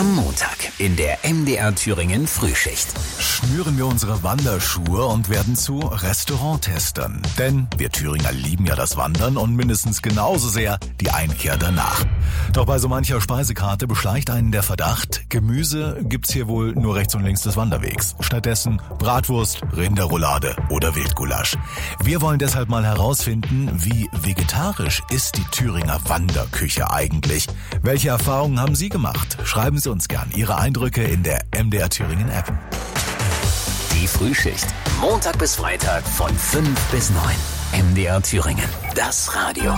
Am Montag in der MDR Thüringen Frühschicht. Schnüren wir unsere Wanderschuhe und werden zu Restauranttestern. Denn wir Thüringer lieben ja das Wandern und mindestens genauso sehr die Einkehr danach. Doch bei so mancher Speisekarte beschleicht einen der Verdacht, Gemüse gibt's hier wohl nur rechts und links des Wanderwegs. Stattdessen Bratwurst, Rinderroulade oder Wildgulasch. Wir wollen deshalb mal herausfinden, wie vegetarisch ist die Thüringer Wanderküche eigentlich? Welche Erfahrungen haben Sie gemacht? Schreiben Sie uns gern Ihre Eindrücke in der MDR Thüringen App. Die Frühschicht. Montag bis Freitag von 5 bis 9. MDR Thüringen. Das Radio.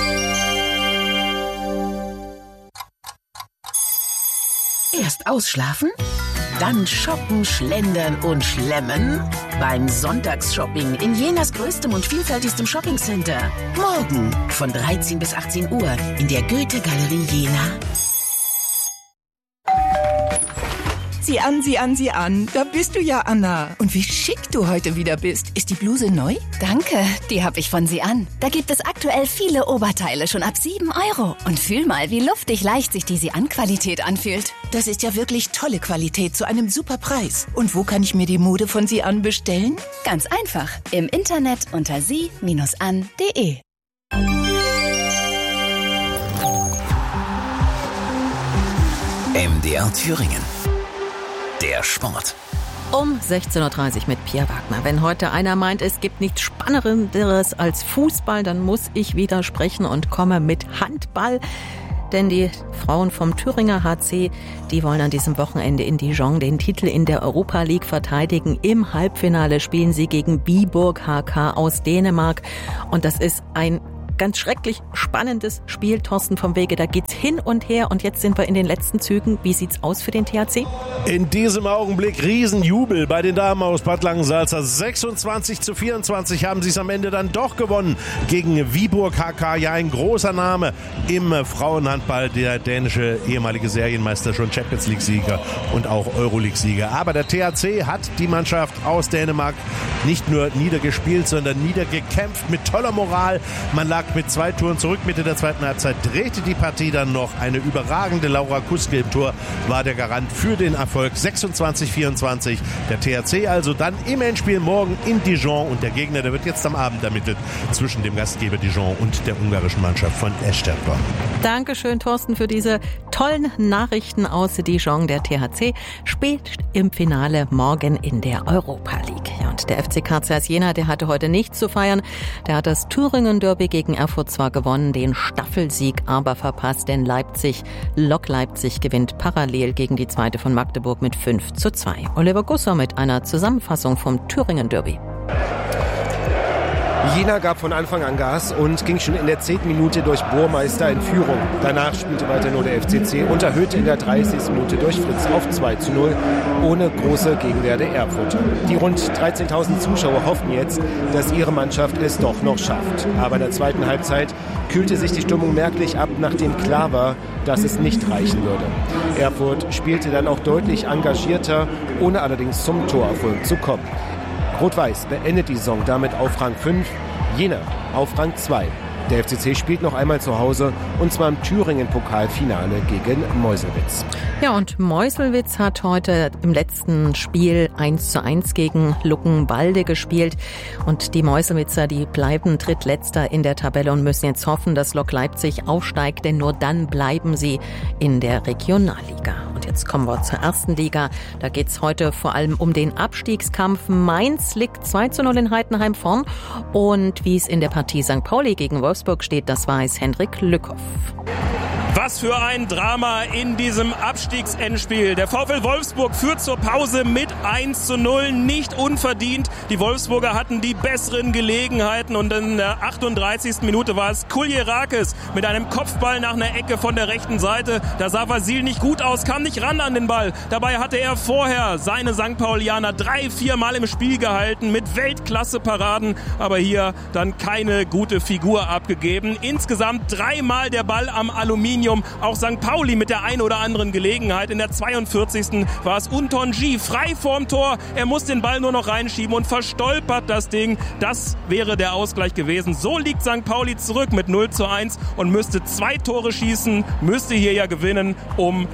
Erst ausschlafen, dann shoppen, schlendern und schlemmen. Beim Sonntagsshopping in Jenas größtem und vielfältigstem Shoppingcenter. Morgen von 13 bis 18 Uhr in der Goethe-Galerie Jena. Sieh an. Da bist du ja, Anna. Und wie schick du heute wieder bist. Ist die Bluse neu? Danke, die habe ich von Sie an. Da gibt es aktuell viele Oberteile schon ab 7 €. Und fühl mal, wie luftig leicht sich die Sie-an-Qualität anfühlt. Das ist ja wirklich tolle Qualität zu einem super Preis. Und wo kann ich mir die Mode von Sie an bestellen? Ganz einfach. Im Internet unter sie-an.de. MDR Thüringen. Der Sport. Um 16.30 Uhr mit Pia Wagner. Wenn heute einer meint, es gibt nichts Spannenderes als Fußball, dann muss ich widersprechen und komme mit Handball. Denn die Frauen vom Thüringer HC, die wollen an diesem Wochenende in Dijon den Titel in der Europa League verteidigen. Im Halbfinale spielen sie gegen Viborg HK aus Dänemark. Und das ist ein ganz schrecklich spannendes Spiel, Thorsten vom Wege. Da geht's hin und her und jetzt sind wir in den letzten Zügen. Wie sieht's aus für den THC? In diesem Augenblick Riesenjubel bei den Damen aus Bad Langensalza. 26:24 haben sie es am Ende dann doch gewonnen gegen Viborg HK. Ja, ein großer Name im Frauenhandball. Der dänische ehemalige Serienmeister, schon Champions League-Sieger und auch Euroleague-Sieger. Aber der THC hat die Mannschaft aus Dänemark nicht nur niedergespielt, sondern niedergekämpft mit toller Moral. Man lag mit 2 Toren zurück. Mitte der zweiten Halbzeit drehte die Partie dann noch. Eine überragende Laura Kuske im Tor war der Garant für den Erfolg. 26:24. Der THC also dann im Endspiel morgen in Dijon. Und der Gegner, der wird jetzt am Abend ermittelt zwischen dem Gastgeber Dijon und der ungarischen Mannschaft von Esztergom. Dankeschön, Thorsten, für diese tollen Nachrichten aus Dijon. Der THC spielt im Finale morgen in der Europa League. Ja, und der FC KCS Jena, der hatte heute nichts zu feiern. Der hat das Thüringen-Derby gegen Erfurt zwar gewonnen, den Staffelsieg aber verpasst, denn Lok Leipzig gewinnt parallel gegen die zweite von Magdeburg mit 5:2. Oliver Gusser mit einer Zusammenfassung vom Thüringen-Derby. Jena gab von Anfang an Gas und ging schon in der 10. Minute durch Burmeister in Führung. Danach spielte weiter nur der FCC und erhöhte in der 30. Minute durch Fritz auf 2:0 ohne große Gegenwehr der Erfurter. Die rund 13.000 Zuschauer hoffen jetzt, dass ihre Mannschaft es doch noch schafft. Aber in der zweiten Halbzeit kühlte sich die Stimmung merklich ab, nachdem klar war, dass es nicht reichen würde. Erfurt spielte dann auch deutlich engagierter, ohne allerdings zum Torerfolg zu kommen. Rot-Weiß beendet die Saison damit auf Rang 5, Jena auf Rang 2. Der FCC spielt noch einmal zu Hause und zwar im Thüringen-Pokalfinale gegen Meuselwitz. Ja, und Meuselwitz hat heute im letzten Spiel 1:1 gegen Luckenwalde gespielt. Und die Meuselwitzer, die bleiben drittletzter in der Tabelle und müssen jetzt hoffen, dass Lok Leipzig aufsteigt, denn nur dann bleiben sie in der Regionalliga. Und jetzt kommen wir zur ersten Liga. Da geht's heute vor allem um den Abstiegskampf. Mainz liegt 2:0 in Heidenheim vorn. Und wie es in der Partie St. Pauli gegen Wolfsburg steht, das weiß Hendrik Lückhoff. Was für ein Drama in diesem Abstiegsendspiel. Der VfL Wolfsburg führt zur Pause mit 1:0, nicht unverdient. Die Wolfsburger hatten die besseren Gelegenheiten und in der 38. Minute war es Kuljerakis mit einem Kopfball nach einer Ecke von der rechten Seite. Da sah Vasil nicht gut aus, kam nicht ran an den Ball. Dabei hatte er vorher seine St. Paulianer 3-4 Mal im Spiel gehalten mit Weltklasse-Paraden, aber hier dann keine gute Figur abgegeben. Insgesamt 3 Mal der Ball am Aluminium. Auch St. Pauli mit der ein oder anderen Gelegenheit. In der 42. war es Untonji frei vorm Tor. Er muss den Ball nur noch reinschieben und verstolpert das Ding. Das wäre der Ausgleich gewesen. So liegt St. Pauli zurück mit 0:1 und müsste 2 Tore schießen, müsste hier ja gewinnen, um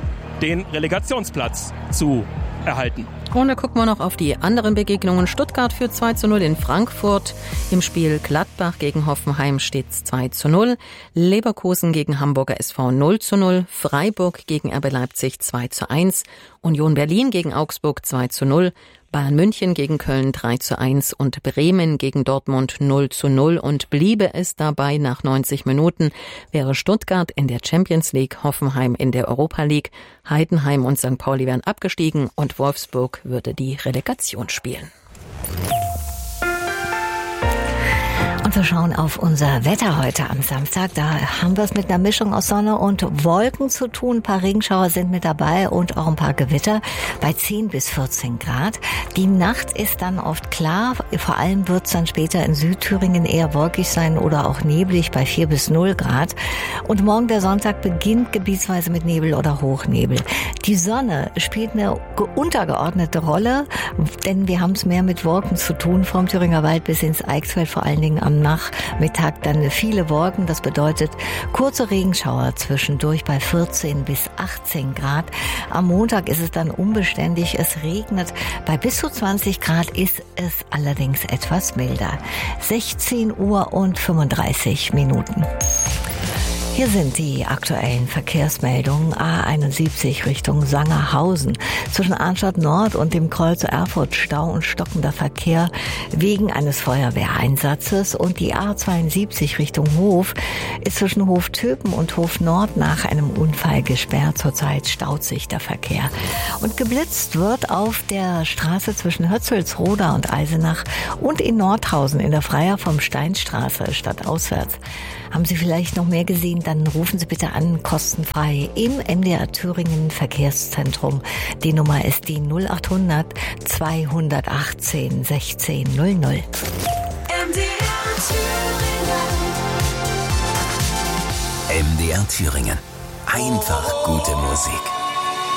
den Relegationsplatz zu erhalten. Und da gucken wir noch auf die anderen Begegnungen. Stuttgart führt 2:0 in Frankfurt. Im Spiel Gladbach gegen Hoffenheim steht es 2:0. Leverkusen gegen Hamburger SV 0:0. Freiburg gegen RB Leipzig 2:1. Union Berlin gegen Augsburg 2:0. Bayern München gegen Köln 3:1 und Bremen gegen Dortmund 0:0. Und bliebe es dabei nach 90 Minuten, wäre Stuttgart in der Champions League, Hoffenheim in der Europa League, Heidenheim und St. Pauli wären abgestiegen und Wolfsburg würde die Relegation spielen. Und wir schauen auf unser Wetter heute am Samstag. Da haben wir es mit einer Mischung aus Sonne und Wolken zu tun. Ein paar Regenschauer sind mit dabei und auch ein paar Gewitter bei 10 bis 14 Grad. Die Nacht ist dann oft klar. Vor allem wird es dann später in Südthüringen eher wolkig sein oder auch neblig bei 4 bis 0 Grad. Und morgen der Sonntag beginnt gebietsweise mit Nebel oder Hochnebel. Die Sonne spielt eine untergeordnete Rolle, denn wir haben es mehr mit Wolken zu tun. Vom Thüringer Wald bis ins Eichsfeld, vor allen Dingen am Nachmittag dann viele Wolken. Das bedeutet kurze Regenschauer zwischendurch bei 14 bis 18 Grad. Am Montag ist es dann unbeständig. Es regnet. Bei bis zu 20 Grad ist es allerdings etwas milder. 16 Uhr und 35 Minuten. Hier sind die aktuellen Verkehrsmeldungen. A71 Richtung Sangerhausen. Zwischen Arnstadt Nord und dem Kreuz Erfurt Stau und stockender Verkehr wegen eines Feuerwehreinsatzes. Und die A72 Richtung Hof ist zwischen Hof Töpen und Hof Nord nach einem Unfall gesperrt. Zurzeit staut sich der Verkehr. Und geblitzt wird auf der Straße zwischen Hötzelsroda und Eisenach und in Nordhausen in der Freier vom Steinstraße stadtauswärts. Haben Sie vielleicht noch mehr gesehen? Dann rufen Sie bitte an, kostenfrei im MDR Thüringen Verkehrszentrum. Die Nummer ist die 0800 218 16 00. MDR Thüringen. Einfach gute Musik.